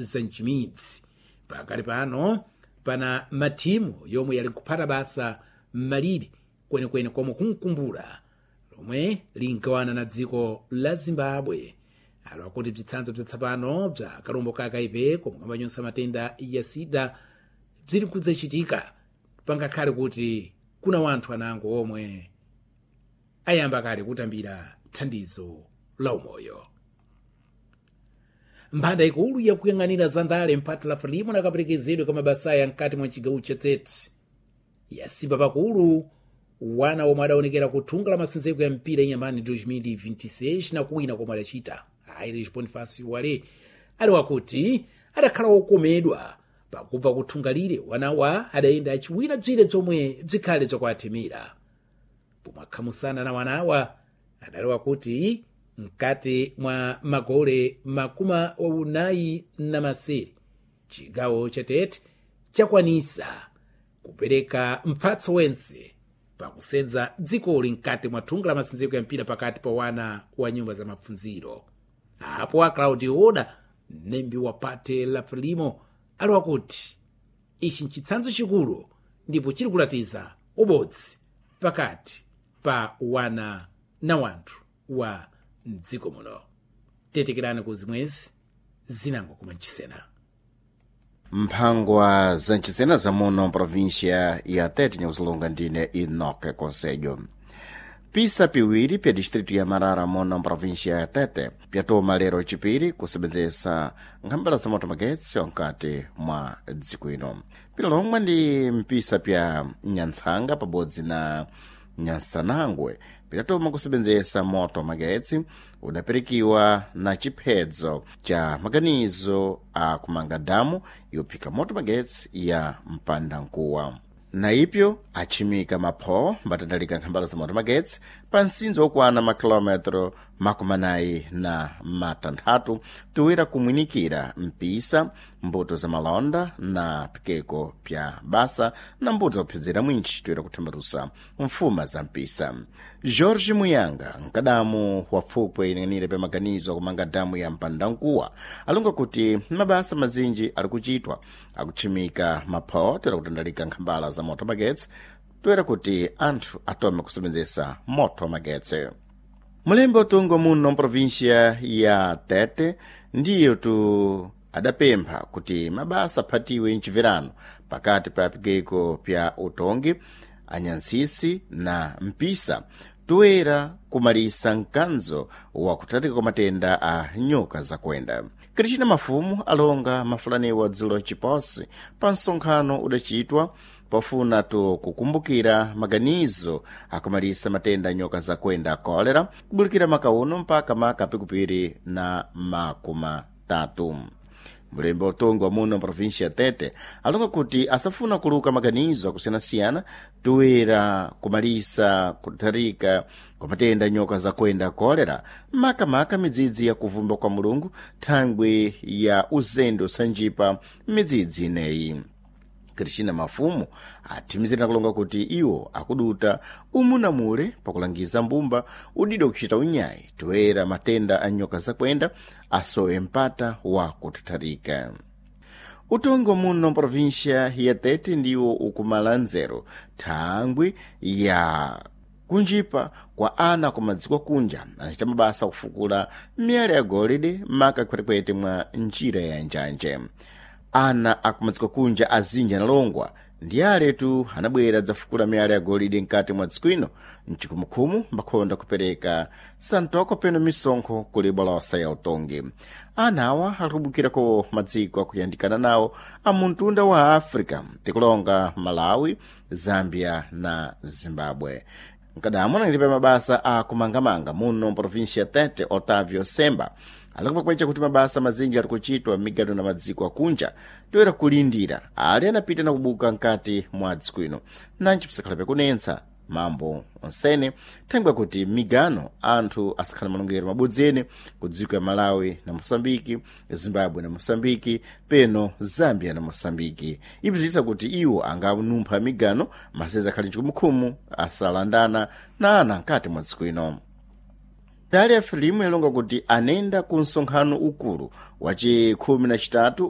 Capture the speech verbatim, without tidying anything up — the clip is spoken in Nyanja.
za mchimidzi. Pakali pano pana matimu yomwe yali kuphata basa m'malire kwenekwene komwe kunkumbula lomwe lingawana na dziko la Zimbabwe. Alo akuti bzitsanzo bzatsapano bza kalombo ka kaipe komwe kamanyonsa matenda ya sida bziri kudzachitika pangakhale kuti kuna wanthu anango omwe ayamba kale kutambira thandizo la umoyo. Mphanda ikulu yakuyang'anira za ndale mphatho la Frelimo nakaperekezedwe kwa mabasaya mkati mwa chigawo cha Tete yasimba pakulu wana omwe adaonekera kuthunga la masenzeko ya mpira inyamani dois mil e vinte e seis na kuwina komwe adachita. Irish Bonifacio wale ali wakuti adakhala wokomedwa pakubva kuthungalire wanawa adayenda achiwina bzire zomwe bzikhale zokwathimira. Pomwe akhamusana na wanawa adali wakuti mkati mwa magole makuma unayi na masere chigawo cha Tete chakwanisa kupereka mphatso wense pakusenza dzikoli mkati mwa thunga la masenzeko ya mpira pakati pa wana wa nyumba za mapfunziro. Apo a Claudio Oda mnembi wa pate la Frelimo ali wakuti ichi nchitsanzo chikulu ndipo chiri kulatiza ubodzi pakati pa wana na wanthu wa mdziko muno. Tetekerani kuzimwezi zinango kumanchisena. Mphangwa za nchisena za muno província ya Tete nyakuzilonga ndine Enoque Conselho. Pisa piwiri pya distrito ya Marara muno província ya Tete pyatoma lero chipiri kusebenzesa nkhambala za moto magetsi mkati mwa dziko ino. Pilo lomwe ndi mpisa pya Nyantsanga pabodzi na Nyansanangwe pilatoma kusebenzesa moto magetsi udapirikiwa na chiphedzo cha maganizo a kumanga damu yophika moto magetsi ya Mpandankuwa. Na ipyo achimika mapho mbatandalika nkhambala za moto magetsi pa nsinzo okwana makilometro makumanayi na matanthatu tuwira kumwinikira mpisa mbuto za malonda na pikeko pya basa na mbuto za kuphedzera mwinchi tuwira kuthambarusa mfuma za mpisa. Jorge Muyanga nkadamu wa fukwe inang'anire pya maganizo akumanga damu ya Mpandankuwa alunga kuti mabasa mazinji ali kuchitwa akuchimika mapho tuwira kutandalika nkhambala za moto magetsi tuwira kuti anthu atome kusebenzesa moto magetsi. Mulembe utungwa muno província ya Tete ndiyo tu adapempha kuti mabasa aphatiwe mchivirano pakati pa pikeko pya utongi anyansisi na mpisa tuwera kumalisa mkanzo wa kutatika kwa matenda a nyoka za kwenda. Krichina Mafumu alonga mafulaniwa dzulo chiposi pa nsonkhano udachitwa pofuna tu kukumbukira maganizo akumalisa matenda nyoka za kwenda kolera kubulikira makauno mpaka maka pikupiri na makuma tatu. Mulembe utongwa muno província Tete alonga kuti asafuna kuluka maganizo akusiyana-siyana tuwera kumalisa kutarika kwa matenda nyoka za kwenda kolera maka maka midzidzi ya kuvumba kwa Mulungu thangwe ya uzendo sanjipa midzidzi ineyi. Krichina Mafumu atimizira kulonga kuti iwo akuduta umunamule pakulangiza mbumba udido kuchita unyayi tuwera matenda a nyoka za kwenda asowe mpata wa kutatarika. Utongo muno província ya Tete ndiwo ukumala nzero thangwi ya kunjipa kwa ana kumadziko kunja anachita mabasa kufukula miyale ya golide maka kwetekwete mwa njira ya njanje. Ana akumadziko kunja azinja nalongwa ndi aletu anabwera dzafukula miyale ya golide mkati mwa dziko ino mchikumukhumu mbakhonda kupereka santoko peno misonkho kuli bolosa ya utongi. Anawa akubukirako madziko akuyandikana nawo amuntunda wa Africa tikulonga Malawi, Zambia na Zimbabwe. Nkadamu anangilipa mabasa akumangamanga muno província Tete Otávio Semba alakupakwecha kuti mabasa mazinji ali kuchitwa migado na madziko akunja toera kulindira ali anapita na kubuka mkati mwa dziko ino nanji pisakhala pekunensa mambo onsene thangwa kuti migano anthu asakhala malungero mabodzene ku dziko ya Malawi na Mosambiki, Zimbabwe na Mosambiki, peno Zambia na Mosambiki. Ibizitsa kuti iwo anganumpha migano maseza akhali nchikumukhumu asalandana na ana mkati mwa dziko ino. Dali ya Frelimo ilonga kuti anenda ku nsonkhano ukulu wachi khumi na chitatu